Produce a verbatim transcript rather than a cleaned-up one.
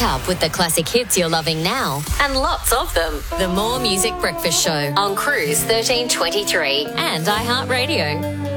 Wake up with the classic hits you're loving now, and lots of them. The More Music Breakfast Show on Cruise thirteen twenty-three and iHeartRadio.